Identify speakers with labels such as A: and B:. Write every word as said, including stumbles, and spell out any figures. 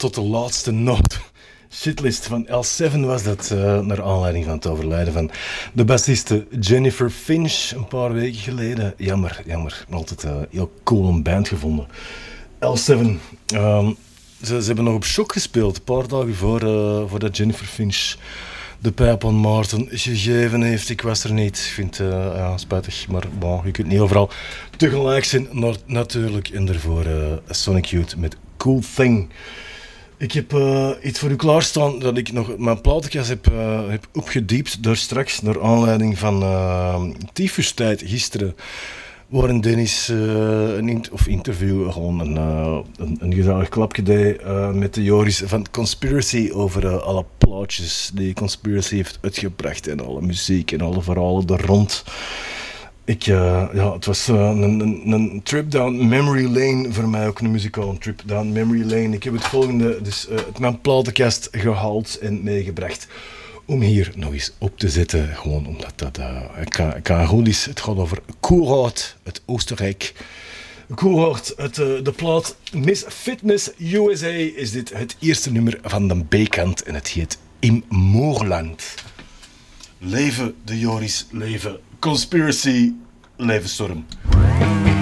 A: tot de laatste noot. Shitlist van L zeven was dat, uh, naar aanleiding van het overlijden van de bassiste Jennifer Finch een paar weken geleden. Jammer, jammer. Altijd uh, heel cool een band gevonden. L zeven. Um, ze, ze hebben nog op Shock gespeeld, een paar dagen voor, uh, voordat Jennifer Finch de pijp aan Maarten gegeven heeft. Ik was er niet. Ik vind het uh, ja, spijtig, maar bon, je kunt niet overal tegelijk zijn. Maar natuurlijk, en daarvoor uh, Sonic Youth met Cool Thing. Ik heb uh, iets voor u klaarstaan dat ik nog mijn platenkast heb, uh, heb opgediept daar straks, naar aanleiding van uh, tyfustijd gisteren, waarin Dennis uh, een int- of interview, gewoon een, uh, een, een gezellig klapje deed uh, met de Joris van Conspiracy over uh, alle plaatjes die Conspiracy heeft uitgebracht en alle muziek en alle verhalen er rond. Ik, uh, ja, het was uh, een, een, een trip down memory lane voor mij, ook een muzikale trip down memory lane. Ik heb het volgende, dus uh, uit mijn platenkast gehaald en meegebracht om hier nog eens op te zetten. Gewoon omdat dat, uh, ik kan, ik kan goed is. Het gaat over Coolhaard uit Oostenrijk. Coolhaard uit uh, de plaat Miss Fitness U S A is dit het eerste nummer van de B-kant en het heet Im Moorland. Leven de Joris, leven Conspiracy, leven Storm.